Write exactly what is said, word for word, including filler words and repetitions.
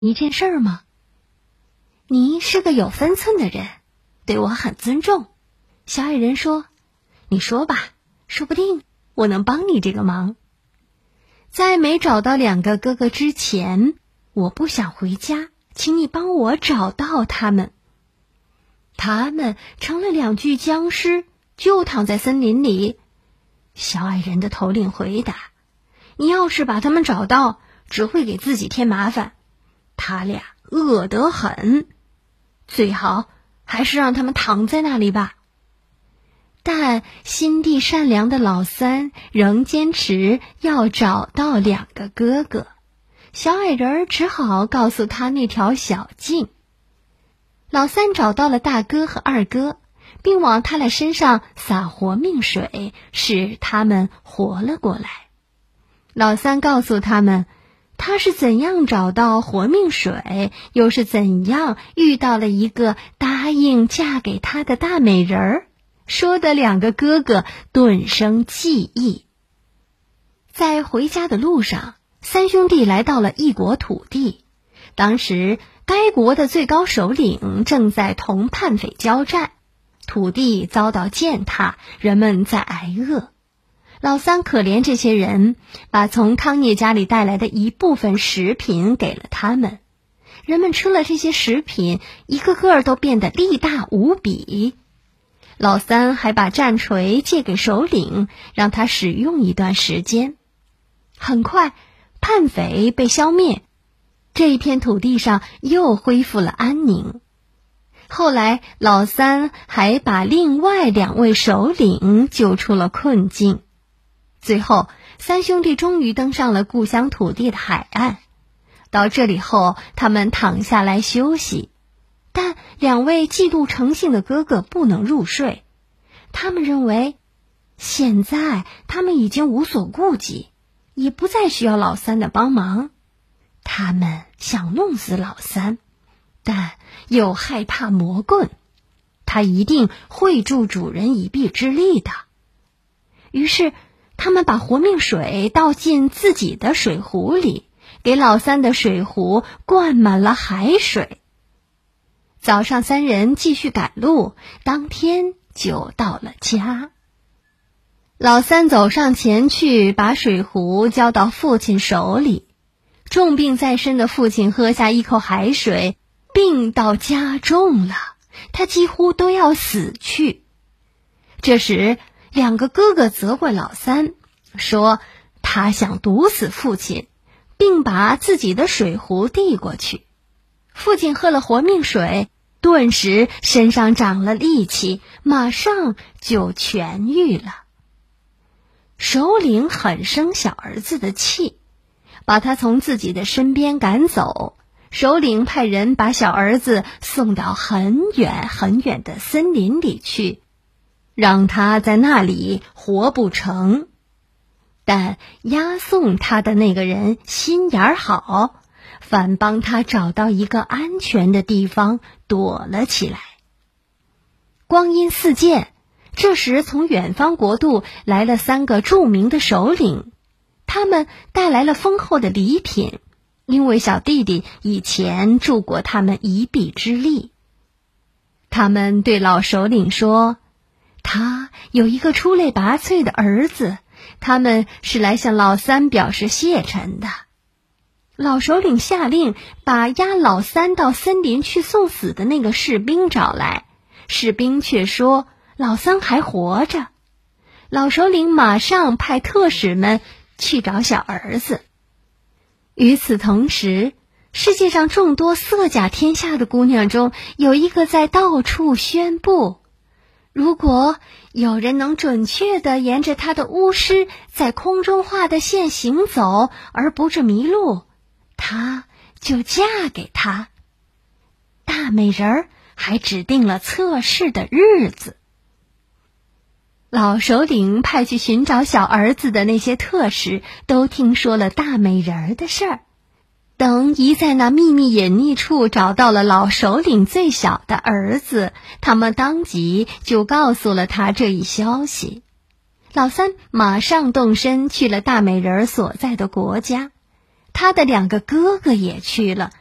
一件事儿吗？你是个有分寸的人，对我很尊重。小矮人说，你说吧，说不定我能帮你这个忙。在没找到两个哥哥之前，我不想回家，请你帮我找到他们。他们成了两具僵尸，就躺在森林里。小矮人的头领回答，你要是把他们找到，只会给自己添麻烦。他俩饿得很，最好还是让他们躺在那里吧。但心地善良的老三仍坚持要找到两个哥哥，小矮人只好告诉他那条小径。老三找到了大哥和二哥，并往他俩身上洒活命水，使他们活了过来。老三告诉他们，他是怎样找到活命水，又是怎样遇到了一个答应嫁给他的大美人儿，说的两个哥哥顿生记忆。在回家的路上，三兄弟来到了一国土地。当时该国的最高首领正在同叛匪交战，土地遭到践踏，人们在挨饿。老三可怜这些人，把从康涅家里带来的一部分食品给了他们。人们吃了这些食品，一个个都变得力大无比。老三还把战锤借给首领，让他使用一段时间。很快，叛匪被消灭，这一片土地上又恢复了安宁。后来，老三还把另外两位首领救出了困境。最后，三兄弟终于登上了故乡土地的海岸。到这里后，他们躺下来休息。但两位嫉妒成性的哥哥不能入睡，他们认为现在他们已经无所顾忌，也不再需要老三的帮忙。他们想弄死老三，但又害怕魔棍，他一定会助主人一臂之力的。于是他们把活命水倒进自己的水壶里，给老三的水壶灌满了海水。早上三人继续赶路，当天就到了家。老三走上前去，把水壶交到父亲手里。重病在身的父亲喝下一口海水，病到加重了，他几乎都要死去。这时，两个哥哥责怪老三，说他想毒死父亲，并把自己的水壶递过去。父亲喝了活命水，顿时身上长了力气，马上就痊愈了。首领很生小儿子的气，把他从自己的身边赶走。首领派人把小儿子送到很远很远的森林里去，让他在那里活不成。但押送他的那个人心眼儿好，反帮他找到一个安全的地方躲了起来。光阴似箭，这时从远方国度来了三个著名的首领，他们带来了丰厚的礼品，因为小弟弟以前助过他们一臂之力。他们对老首领说，他有一个出类拔萃的儿子，他们是来向老三表示谢忱的。老首领下令把押老三到森林去送死的那个士兵找来，士兵却说老三还活着。老首领马上派特使们去找小儿子。与此同时，世界上众多色甲天下的姑娘中，有一个在到处宣布，如果有人能准确地沿着他的巫师在空中画的线行走而不致迷路，她就嫁给他。大美人儿还指定了测试的日子。老首领派去寻找小儿子的那些特使都听说了大美人儿的事儿。等一在那秘密隐匿处找到了老首领最小的儿子，他们当即就告诉了他这一消息。老三马上动身去了大美人儿所在的国家，他的两个哥哥也去了，